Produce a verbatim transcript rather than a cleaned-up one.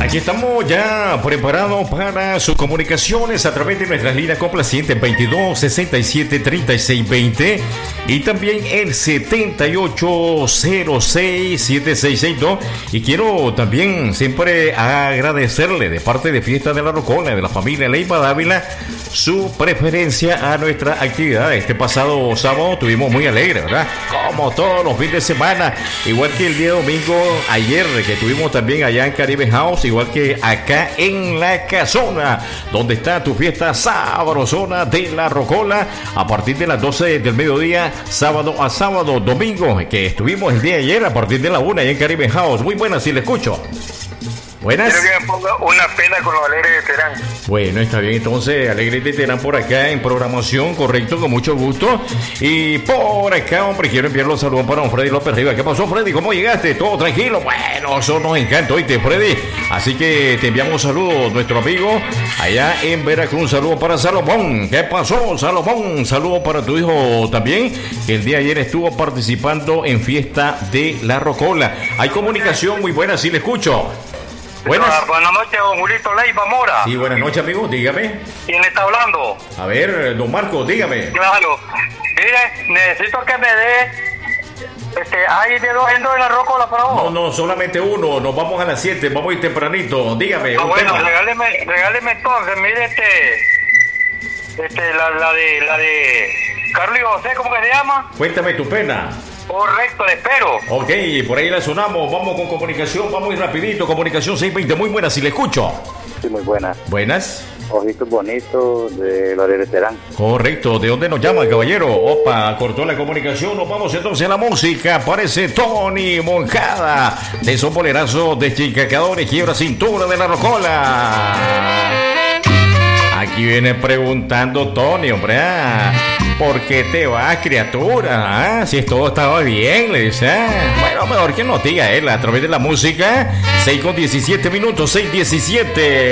Aquí estamos ya preparados para sus comunicaciones a través de nuestras líneas complacientes veintidós, sesenta y siete, treinta y seis, veinte y también el setenta y ocho, cero seis, setenta y seis sesenta y dos. Y quiero también siempre agradecerle de parte de Fiesta de la Rocola, de la familia Leiva Dávila, su preferencia a nuestra actividad. Este pasado sábado estuvimos muy alegres, ¿verdad? Como todos los fines de semana, igual que el día domingo, ayer que estuvimos también allá en Caribe House, igual que acá en La Casona, donde está tu fiesta sabrosona de la Rocola, a partir de las doce del mediodía, sábado a sábado, domingo, que estuvimos el día de ayer a partir de la una allá en Caribe House. Muy buenas, si le escucho. Buenas. Quiero que me ponga una pena con los Alegres de Terán. Bueno, está bien, entonces Alegres de Terán por acá en programación, correcto, con mucho gusto. Y por acá, hombre, quiero enviar los saludos para don Freddy López Rivas. ¿Qué pasó, Freddy? ¿Cómo llegaste? ¿Todo tranquilo? Bueno, eso nos encanta, oíste, Freddy. Así que te enviamos saludos, nuestro amigo allá en Veracruz. Un saludo para Salomón. ¿Qué pasó, Salomón? Saludo para tu hijo también, que el día de ayer estuvo participando en Fiesta de la Rocola. Hay comunicación muy buena, sí le escucho. Buenas. Buenas noches, don Julito Leiva Mora. Sí, buenas noches, amigo, dígame. ¿Quién está hablando? A ver, don Marco, dígame. Claro. Mire, necesito que me dé... Este, ¿hay dedos en la Rocola, por favor? No, no, solamente uno. Nos vamos a las siete, vamos a ir tempranito. Dígame. Ah, bueno, regáleme, regáleme entonces, mire este... Este, la, la de... La de... Carlos y José, ¿cómo que se llama? Cuéntame tu pena. Correcto, le espero. Ok, por ahí la sonamos. Vamos con comunicación, vamos a ir rapidito. Comunicación seiscientos veinte, muy buena, si le escucho. Sí, muy buena. Buenas. Ojitos bonitos de la de Terán. Correcto, ¿de dónde nos llama, caballero? Opa, cortó la comunicación. Nos vamos entonces a la música. Aparece Tony Moncada, de esos bolerazos de Chicacadores, quiebra cintura de la Rocola. Aquí viene preguntando Tony, hombre, ah, ¿por qué te vas, criatura? Ah, si todo estaba bien, le dice. Ah, bueno, mejor que nos diga él a través de la música. seis con diecisiete minutos, seis diecisiete.